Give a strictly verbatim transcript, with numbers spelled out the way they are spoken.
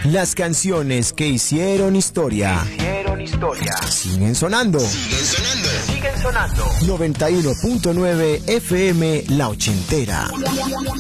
Las canciones que hicieron historia. Hicieron historia. Siguen sonando. Siguen sonando. Siguen sonando. noventa y uno punto nueve F M La Ochentera.